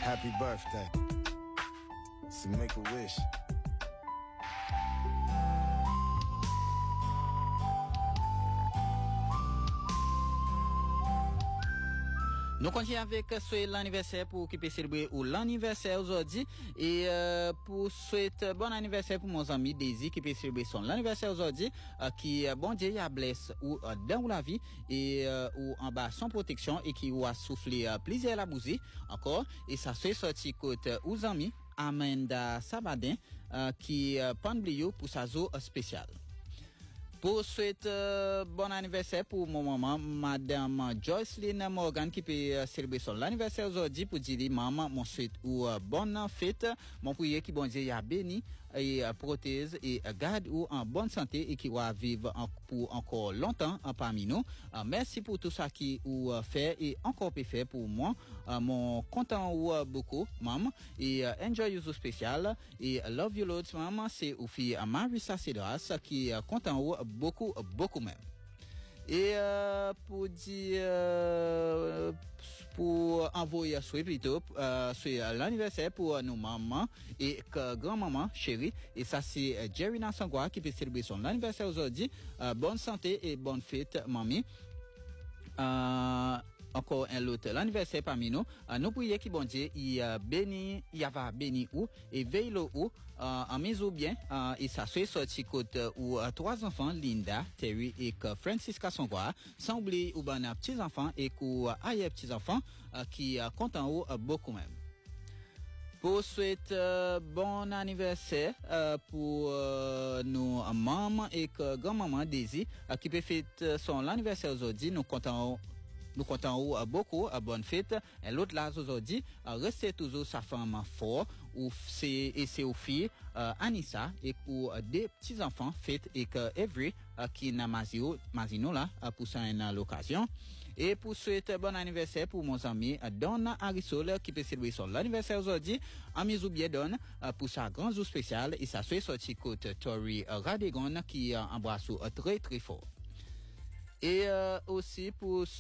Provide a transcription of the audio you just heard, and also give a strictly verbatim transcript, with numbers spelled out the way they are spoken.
Happy birthday. So make a wish. Nous continuons avec souhaiter l'anniversaire pour qui peut célébrer ou l'anniversaire aujourd'hui et euh, pour souhaiter bon anniversaire pour mon ami Daisy qui peut célébrer son anniversaire aujourd'hui euh, qui bon Dieu a blesse ou euh, dans la vie et euh, ou en bas sans protection et qui a soufflé euh, plaisir la bougie encore et ça soit sorti côté aux amis Amanda Sabadin euh, qui euh, panblio pour sa zo spéciale. Pour souhaiter euh, bon anniversaire pour mon maman, Madame Joycelyn Morgan, qui peut euh, célébrer son anniversaire aujourd'hui pour dire maman, mon souhaite ou euh, bonne fête, mon prière qui bon Dieu y a béni et euh, protège et euh, garde ou en bonne santé et qui va vivre en, pour encore longtemps euh, parmi nous. Euh, merci pour tout ça qui ou euh, fait et encore peut faire pour moi. Euh, mon content ou euh, beaucoup, maman et euh, enjoy you spécial et uh, love you loads, maman. C'est ou fille uh, Marissa Cedras qui est uh, content ou beaucoup, beaucoup même. Et euh, pour dire, euh, pour envoyer souhait plutôt, euh, c'est l'anniversaire pour nos mamans et grand-maman chérie. Et ça, c'est Jerry Sangwa qui peut célébrer son anniversaire aujourd'hui. Euh, bonne santé et bonne fête, mamie. Euh, encore un autre l'anniversaire parmi nous euh, nous prions qui bon Dieu il euh, béni il va béni ou et veille le ou euh, en mise ou bien euh, et ça soit sorti côté ou euh, trois enfants Linda Terry et que Francisca Songwa sans oublier ou ben petits enfants et que ailleurs petits enfants euh, qui euh, content ou euh, beaucoup même. Pour souhaiter euh, bon anniversaire euh, pour euh, nos mamans et que grand-maman Daisy euh, qui peut fêter son anniversaire aujourd'hui nous comptons nous comptons beaucoup à bonne fête et l'autre là aujourd'hui restez toujours sa femme fort ou c'est et c'est aux filles euh, Anissa et ou des petits enfants fête et que every euh, qui n'a mazio mazino là pour ça une l'occasion. Et pour souhaiter bon anniversaire pour mon ami Donna Arisol qui peut célébrer son anniversaire aujourd'hui, ami Zoubier Don pour sa grand jour spécial et ça soit sorti côté Tori Radegon qui embrasse très très fort. Et euh, aussi pour